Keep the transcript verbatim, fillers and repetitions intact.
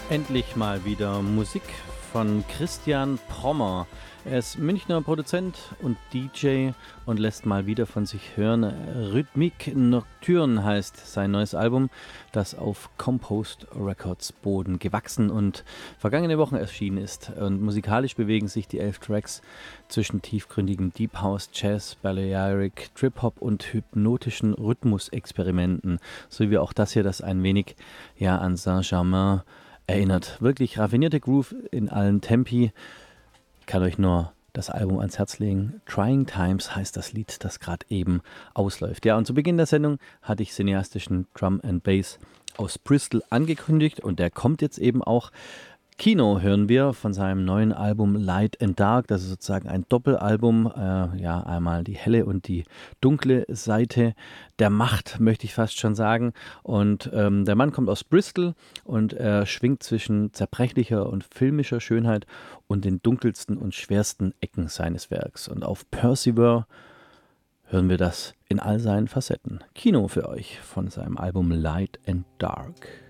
Endlich mal wieder Musik von Christian Prommer. Er ist Münchner Produzent und D J und lässt mal wieder von sich hören. Rhythmique Nocturne heißt sein neues Album, das auf Composed Records Boden gewachsen und vergangene Woche erschienen ist. Und musikalisch bewegen sich die elf Tracks zwischen tiefgründigem Deep House, Jazz, Balearic, Trip-Hop und hypnotischen Rhythmusexperimenten. So wie auch das hier, das ein wenig ja an Saint-Germain erinnert. Wirklich raffinierte Groove in allen Tempi. Ich kann euch nur das Album ans Herz legen. Trying Times heißt das Lied, das gerade eben ausläuft. Ja, und zu Beginn der Sendung hatte ich cineastischen Drum and Bass aus Bristol angekündigt und der kommt jetzt eben auch. Kino hören wir von seinem neuen Album Light and Dark. Das ist sozusagen ein Doppelalbum. Äh, ja, einmal die helle und die dunkle Seite der Macht, möchte ich fast schon sagen. Und ähm, der Mann kommt aus Bristol und er schwingt zwischen zerbrechlicher und filmischer Schönheit und den dunkelsten und schwersten Ecken seines Werks. Und auf Percival hören wir das in all seinen Facetten. Kino für euch von seinem Album Light and Dark.